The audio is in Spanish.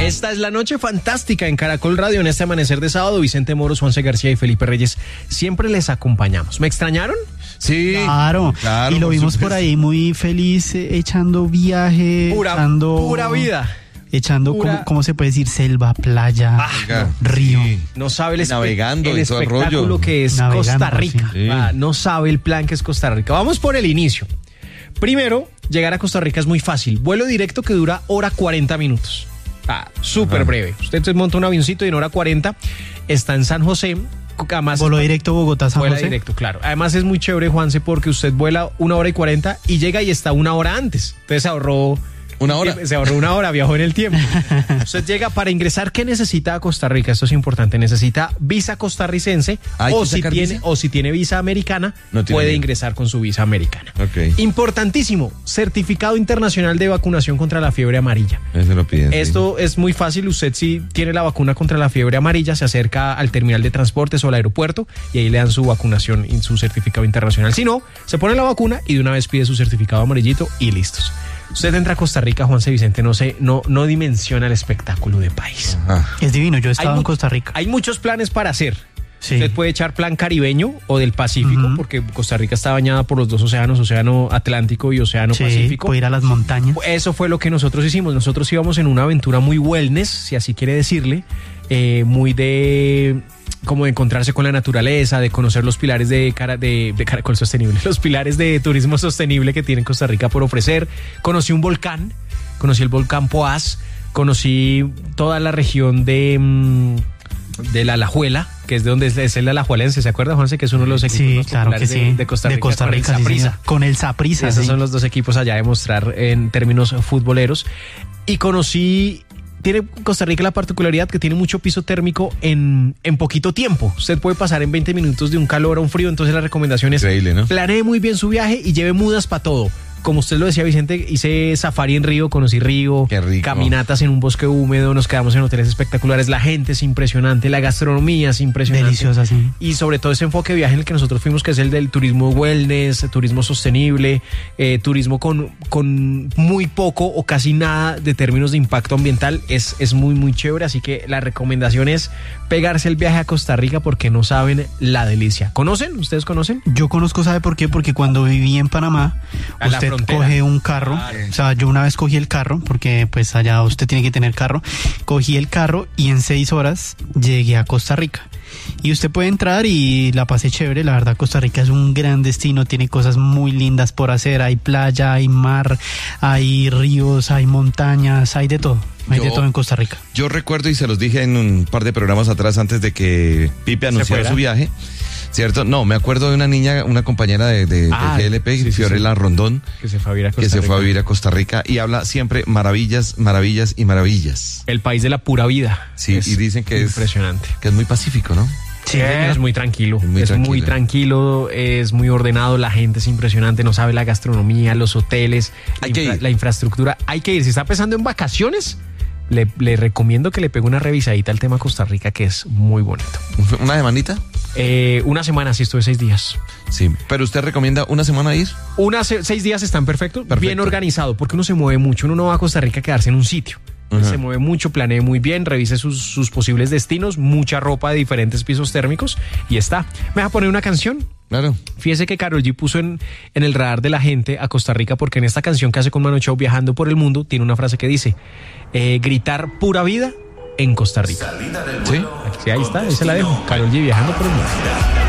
Esta es la noche fantástica en Caracol Radio. En este amanecer de sábado, Vicente Moros, Juanse García y Felipe Reyes siempre les acompañamos. ¿Me extrañaron? Sí. Claro. Y lo vimos por ahí muy feliz, echando viaje, pura vida. Echando, ¿cómo se puede decir? Selva, playa, río. Sí. No sabe navegando el y todo el espectáculo rollo. que es Costa Rica. Sí. No sabe el plan que es Costa Rica. Vamos por el inicio. Primero, llegar a Costa Rica es muy fácil. Vuelo directo que dura 1:40 minutos. Súper breve. Usted se monta un avioncito y en 1:40 está en San José. Vuelo directo Bogotá-San José. Vuela directo, claro. Además es muy chévere, Juanse, porque usted vuela 1:40 y llega y está 1 hora antes. Entonces se ahorró 1 hora. Se ahorró 1 hora, viajó en el tiempo. Usted llega para ingresar. ¿Qué necesita a Costa Rica? Esto es importante. Necesita visa costarricense o si tiene visa americana, puede ingresar con su visa americana. Okay. Importantísimo, certificado internacional de vacunación contra la fiebre amarilla. Eso lo piden. Esto es muy fácil. Usted si tiene la vacuna contra la fiebre amarilla, se acerca al terminal de transportes o al aeropuerto y ahí le dan su vacunación y su certificado internacional. Si no, se pone la vacuna y de una vez pide su certificado amarillito y listos. Usted entra a Costa Rica, Juanse Vicente, no dimensiona el espectáculo de país. Es divino, yo he estado en Costa Rica. Hay muchos planes para hacer. Sí. Usted puede echar plan caribeño o del Pacífico, porque Costa Rica está bañada por los dos océanos, Océano Atlántico y Océano Pacífico. Puede ir a las montañas. Eso fue lo que nosotros hicimos. Nosotros íbamos en una aventura muy wellness, si así quiere decirle, muy de como de encontrarse con la naturaleza, de conocer los pilares de Caracol Sostenible, los pilares de turismo sostenible que tiene Costa Rica por ofrecer. Conocí un volcán, conocí el volcán Poás, conocí toda la región de la Alajuela, que es de donde es el Alajuelense, ¿se acuerda, Juanse? Que es uno de los equipos de Costa Rica, con el Saprissa. Esos son los dos equipos allá de mostrar en términos futboleros. Y tiene Costa Rica la particularidad que tiene mucho piso térmico en poquito tiempo. Usted puede pasar en 20 minutos de un calor a un frío, entonces la recomendación es planee muy bien su viaje y lleve mudas para todo. Como usted lo decía, Vicente, hice safari en Río, conocí Río, caminatas en un bosque húmedo, nos quedamos en hoteles espectaculares, la gente es impresionante, la gastronomía es impresionante. Deliciosa, sí. Y sobre todo ese enfoque de viaje en el que nosotros fuimos, que es el del turismo wellness, turismo sostenible, turismo con muy poco o casi nada de términos de impacto ambiental, es muy, muy chévere. Así que la recomendación es pegarse el viaje a Costa Rica porque no saben la delicia. ¿Conocen? ¿Ustedes conocen? Yo conozco, ¿sabe por qué? Porque cuando viví en Panamá, usted coge un carro, o sea, yo una vez cogí el carro, porque pues allá usted tiene que tener carro, cogí el carro y en 6 horas llegué a Costa Rica. Y usted puede entrar y la pasé chévere, la verdad Costa Rica es un gran destino, tiene cosas muy lindas por hacer, hay playa, hay mar, hay ríos, hay montañas, hay de todo. Hay de todo en Costa Rica. Yo recuerdo, y se los dije en un par de programas atrás antes de que Pipe anunciara su viaje, ¿cierto? No, me acuerdo de una niña, una compañera de GLP, Fiorella Rondón, que se fue a vivir a Costa Rica y habla siempre maravillas, maravillas y maravillas. El país de la pura vida. Sí, y dicen que impresionante. Que es muy pacífico, ¿no? Sí, es muy tranquilo. Es muy tranquilo, es muy ordenado, la gente es impresionante, no sabe la gastronomía, los hoteles, la infraestructura. Hay que ir. Si está pensando en vacaciones, le recomiendo que le pegue una revisadita al tema Costa Rica, que es muy bonito. ¿Una semanita? Una semana, sí, estuve 6 días. Sí, pero ¿usted recomienda una semana ir? 6 días están perfectos, bien organizado, porque uno se mueve mucho, uno no va a Costa Rica a quedarse en un sitio. Se mueve mucho, planee muy bien, revise sus posibles destinos, mucha ropa de diferentes pisos térmicos y está. ¿Me vas a poner una canción? Claro. Fíjese que Karol G puso en el radar de la gente a Costa Rica porque en esta canción que hace con Mano Chao Viajando por el Mundo tiene una frase que dice gritar pura vida en Costa Rica. ¿Sí? Sí, ahí está, ahí se la dejo. Karol G Viajando por el Mundo.